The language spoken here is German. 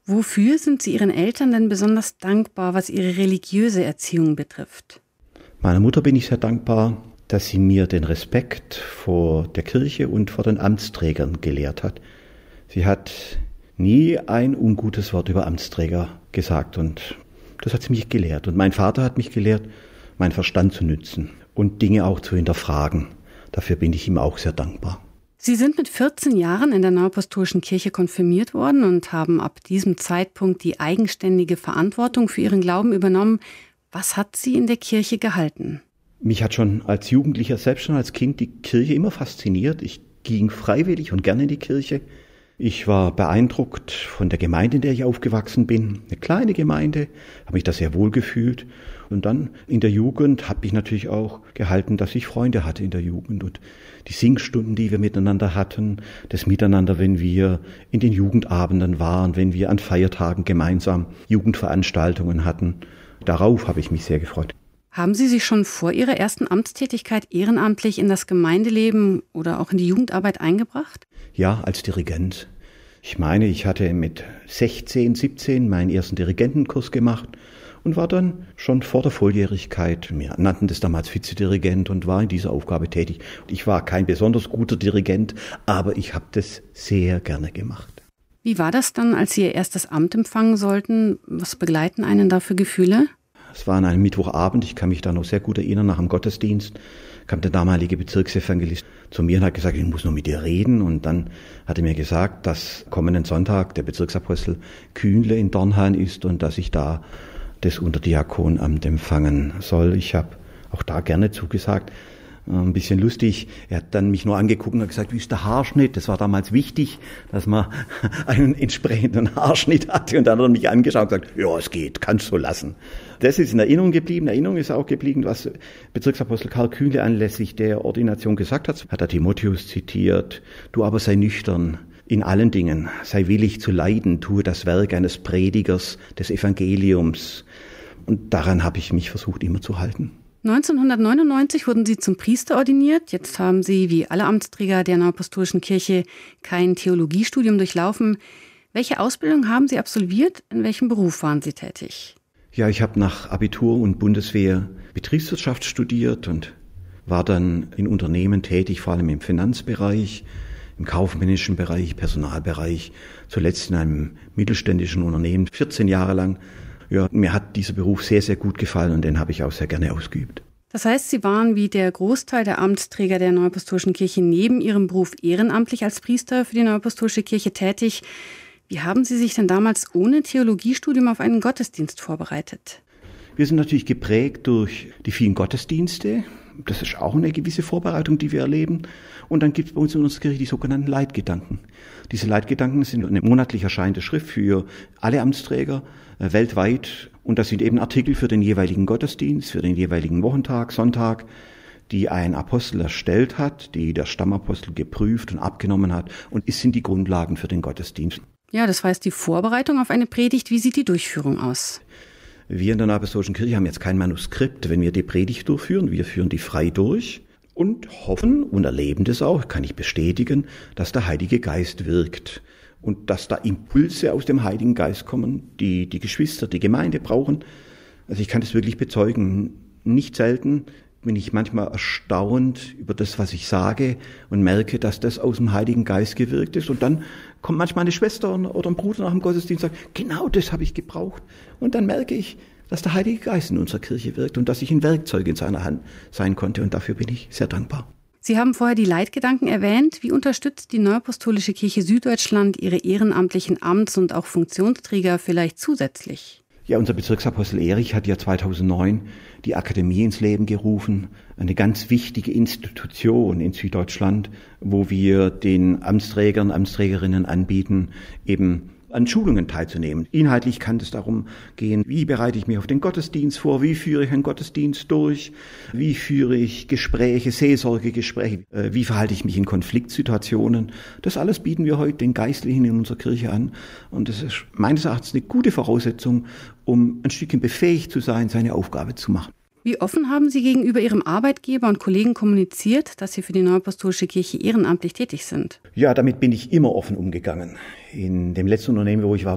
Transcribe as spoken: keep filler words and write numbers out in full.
Wofür sind Sie Ihren Eltern denn besonders dankbar, was Ihre religiöse Erziehung betrifft? Meiner Mutter bin ich sehr dankbar, dass sie mir den Respekt vor der Kirche und vor den Amtsträgern gelehrt hat. Sie hat nie ein ungutes Wort über Amtsträger gesagt und das hat sie mich gelehrt. Und mein Vater hat mich gelehrt, meinen Verstand zu nützen und Dinge auch zu hinterfragen. Dafür bin ich ihm auch sehr dankbar. Sie sind mit vierzehn Jahren in der Neuapostolischen Kirche konfirmiert worden und haben ab diesem Zeitpunkt die eigenständige Verantwortung für Ihren Glauben übernommen. Was hat Sie in der Kirche gehalten? Mich hat schon als Jugendlicher, selbst schon als Kind, die Kirche immer fasziniert. Ich ging freiwillig und gerne in die Kirche. Ich war beeindruckt von der Gemeinde, in der ich aufgewachsen bin. Eine kleine Gemeinde, habe mich da sehr wohl gefühlt. Und dann in der Jugend habe ich natürlich auch gehalten, dass ich Freunde hatte in der Jugend. Und die Singstunden, die wir miteinander hatten, das Miteinander, wenn wir in den Jugendabenden waren, wenn wir an Feiertagen gemeinsam Jugendveranstaltungen hatten, darauf habe ich mich sehr gefreut. Haben Sie sich schon vor Ihrer ersten Amtstätigkeit ehrenamtlich in das Gemeindeleben oder auch in die Jugendarbeit eingebracht? Ja, als Dirigent. Ich meine, ich hatte mit sechzehn, siebzehn meinen ersten Dirigentenkurs gemacht und war dann schon vor der Volljährigkeit, wir nannten das damals Vizedirigent, und war in dieser Aufgabe tätig. Ich war kein besonders guter Dirigent, aber ich habe das sehr gerne gemacht. Wie war das dann, als Sie Ihr erstes Amt empfangen sollten? Was begleiten einen da für Gefühle? Es war an einem Mittwochabend, ich kann mich da noch sehr gut erinnern, nach dem Gottesdienst kam der damalige Bezirksevangelist zu mir und hat gesagt, ich muss noch mit dir reden. Und dann hat er mir gesagt, dass kommenden Sonntag der Bezirksapostel Kühnle in Dornheim ist und dass ich da das Unterdiakonamt empfangen soll. Ich habe auch da gerne zugesagt. Ein bisschen lustig. Er hat dann mich nur angeguckt und hat gesagt, wie ist der Haarschnitt? Das war damals wichtig, dass man einen entsprechenden Haarschnitt hatte. Und dann hat er mich angeschaut und gesagt, ja, es geht, kannst du lassen. Das ist in Erinnerung geblieben. In Erinnerung ist auch geblieben, was Bezirksapostel Karl Kühnle anlässlich der Ordination gesagt hat. Hat er Timotheus zitiert, du aber sei nüchtern in allen Dingen, sei willig zu leiden, tue das Werk eines Predigers des Evangeliums. Und daran habe ich mich versucht, immer zu halten. neunzehnhundertneunundneunzig wurden Sie zum Priester ordiniert. Jetzt haben Sie, wie alle Amtsträger der Neuapostolischen Kirche, kein Theologiestudium durchlaufen. Welche Ausbildung haben Sie absolviert? In welchem Beruf waren Sie tätig? Ja, ich habe nach Abitur und Bundeswehr Betriebswirtschaft studiert und war dann in Unternehmen tätig, vor allem im Finanzbereich, im kaufmännischen Bereich, Personalbereich, zuletzt in einem mittelständischen Unternehmen, vierzehn Jahre lang. Ja, mir hat dieser Beruf sehr, sehr gut gefallen und den habe ich auch sehr gerne ausgeübt. Das heißt, Sie waren wie der Großteil der Amtsträger der Neuapostolischen Kirche neben Ihrem Beruf ehrenamtlich als Priester für die Neuapostolische Kirche tätig. Wie haben Sie sich denn damals ohne Theologiestudium auf einen Gottesdienst vorbereitet? Wir sind natürlich geprägt durch die vielen Gottesdienste. Das ist auch eine gewisse Vorbereitung, die wir erleben. Und dann gibt es bei uns in unserer Kirche die sogenannten Leitgedanken. Diese Leitgedanken sind eine monatlich erscheinende Schrift für alle Amtsträger äh, weltweit. Und das sind eben Artikel für den jeweiligen Gottesdienst, für den jeweiligen Wochentag, Sonntag, die ein Apostel erstellt hat, die der Stammapostel geprüft und abgenommen hat. Und es sind die Grundlagen für den Gottesdienst. Ja, das heißt die Vorbereitung auf eine Predigt. Wie sieht die Durchführung aus? Wir in der Neuapostolischen Kirche haben jetzt kein Manuskript, wenn wir die Predigt durchführen. Wir führen die frei durch und hoffen und erleben das auch, kann ich bestätigen, dass der Heilige Geist wirkt und dass da Impulse aus dem Heiligen Geist kommen, die die Geschwister, die Gemeinde brauchen. Also ich kann das wirklich bezeugen. Nicht selten bin ich manchmal erstaunt über das, was ich sage und merke, dass das aus dem Heiligen Geist gewirkt ist. Und dann kommt manchmal eine Schwester oder ein Bruder nach dem Gottesdienst und sagt, genau das habe ich gebraucht. Und dann merke ich, dass der Heilige Geist in unserer Kirche wirkt und dass ich ein Werkzeug in seiner Hand sein konnte. Und dafür bin ich sehr dankbar. Sie haben vorher die Leitgedanken erwähnt. Wie unterstützt die Neuapostolische Kirche Süddeutschland ihre ehrenamtlichen Amts- und auch Funktionsträger vielleicht zusätzlich? Ja, unser Bezirksapostel Erich hat ja zweitausendneun die Akademie ins Leben gerufen, eine ganz wichtige Institution in Süddeutschland, wo wir den Amtsträgern, Amtsträgerinnen anbieten, eben an Schulungen teilzunehmen. Inhaltlich kann es darum gehen, wie bereite ich mich auf den Gottesdienst vor, wie führe ich einen Gottesdienst durch, wie führe ich Gespräche, Seelsorgegespräche, wie verhalte ich mich in Konfliktsituationen. Das alles bieten wir heute den Geistlichen in unserer Kirche an und das ist meines Erachtens eine gute Voraussetzung, um ein Stückchen befähigt zu sein, seine Aufgabe zu machen. Wie offen haben Sie gegenüber Ihrem Arbeitgeber und Kollegen kommuniziert, dass Sie für die Neuapostolische Kirche ehrenamtlich tätig sind? Ja, damit bin ich immer offen umgegangen. In dem letzten Unternehmen, wo ich war,